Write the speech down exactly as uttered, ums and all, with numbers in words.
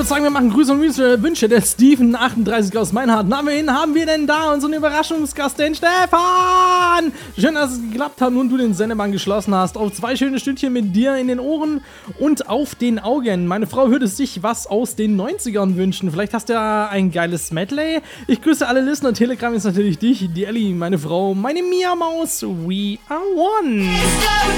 sagen, wir machen Grüße und Wünsche, Wünsche der Steven achtunddreißig aus Meinhardt. Na, wen haben wir denn da? Unseren Überraschungsgast, den Stefan! Schön, dass es geklappt hat und du den Sendemann geschlossen hast. Auf zwei schöne Stündchen mit dir in den Ohren und auf den Augen. Meine Frau würde sich was aus den neunzigern wünschen. Vielleicht hast du ja ein geiles Medley. Ich grüße alle Listener. Telegram ist natürlich dich, die Ellie, meine Frau, meine Mia Maus. We are one.